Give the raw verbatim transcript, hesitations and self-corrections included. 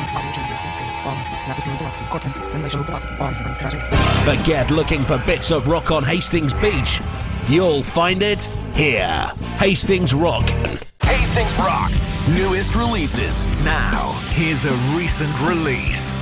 Forget looking for bits of rock on Hastings Beach. You'll find it here. Hastings Rock. Hastings Rock. Newest releases. Now, here's a recent release.